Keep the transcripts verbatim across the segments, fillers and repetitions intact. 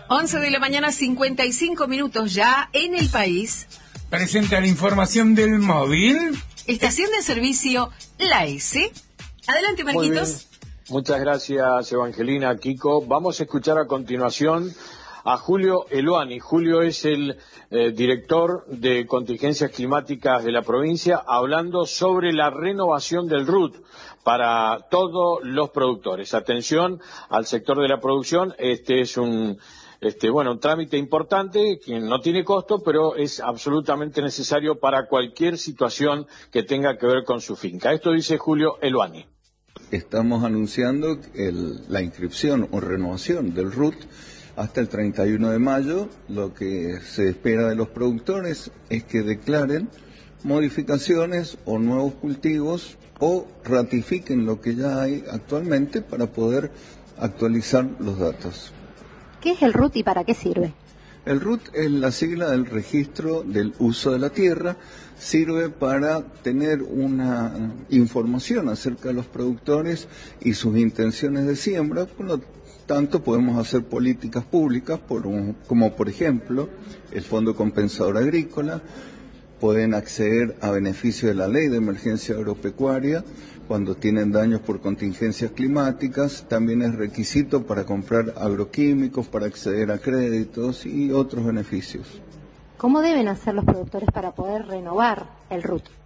once de la mañana, cincuenta y cinco minutos ya en el país. Presenta la información del móvil. Estación de servicio La S. Adelante, Marquitos. Muchas gracias, Evangelina, Kiko. Vamos a escuchar a continuación a Julio Eluani. Julio es el eh, director de contingencias climáticas de la provincia, hablando sobre la renovación del R U T para todos los productores. Atención al sector de la producción. Este es un Este, bueno, un trámite importante que no tiene costo, pero es absolutamente necesario para cualquier situación que tenga que ver con su finca. Esto dice Julio Eluani. Estamos anunciando el, la inscripción o renovación del R U T hasta el treinta y uno de mayo. Lo que se espera de los productores es que declaren modificaciones o nuevos cultivos o ratifiquen lo que ya hay actualmente para poder actualizar los datos. ¿Qué es el R U T y para qué sirve? El R U T es la sigla del registro del uso de la tierra, sirve para tener una información acerca de los productores y sus intenciones de siembra. Por lo tanto, podemos hacer políticas públicas, por un, como por ejemplo el Fondo Compensador Agrícola. Pueden acceder a beneficio de la Ley de Emergencia Agropecuaria cuando tienen daños por contingencias climáticas. También es requisito para comprar agroquímicos, para acceder a créditos y otros beneficios. ¿Cómo deben hacer los productores para poder renovar el R U T?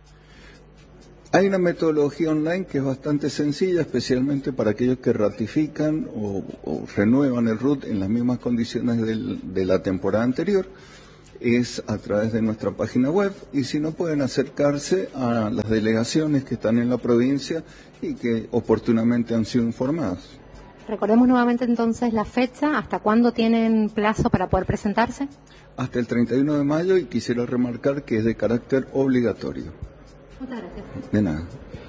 Hay una metodología online que es bastante sencilla, especialmente para aquellos que ratifican o, o renuevan el R U T en las mismas condiciones del, de la temporada anterior. Es a través de nuestra página web, y si no, pueden acercarse a las delegaciones que están en la provincia y que oportunamente han sido informadas. Recordemos nuevamente entonces la fecha, ¿hasta cuándo tienen plazo para poder presentarse? Hasta el treinta y uno de mayo, y quisiera remarcar que es de carácter obligatorio. Muchas gracias. De nada.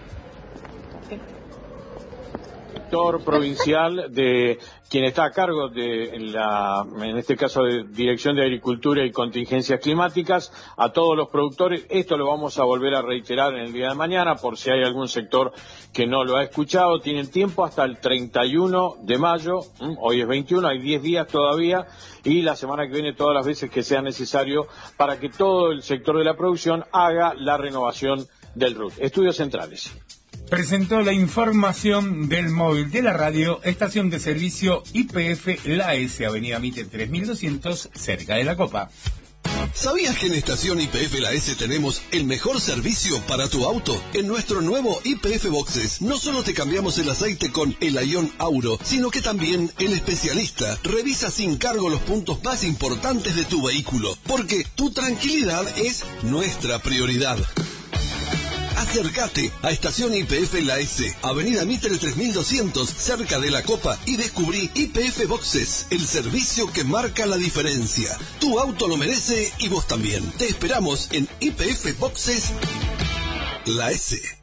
Director provincial de quien está a cargo de la, en este caso, de Dirección de Agricultura y Contingencias Climáticas, a todos los productores. Esto lo vamos a volver a reiterar en el día de mañana, por si hay algún sector que no lo ha escuchado. Tienen tiempo hasta el treinta y uno de mayo, hoy es veintiuno, hay diez días todavía, y la semana que viene todas las veces que sea necesario para que todo el sector de la producción haga la renovación del R U T. Estudios Centrales. Presentó la información del móvil de la radio, estación de servicio Y P F La S, Avenida Mitre tres mil doscientos, cerca de La Copa. ¿Sabías que en Estación Y P F La S tenemos el mejor servicio para tu auto? En nuestro nuevo Y P F Boxes no solo te cambiamos el aceite con el Ion Auro, sino que también el especialista revisa sin cargo los puntos más importantes de tu vehículo, porque tu tranquilidad es nuestra prioridad. Acércate a Estación Y P F La S, Avenida Mitre tres mil doscientos, cerca de La Copa, y descubrí Y P F Boxes, el servicio que marca la diferencia. Tu auto lo merece y vos también. Te esperamos en Y P F Boxes La S.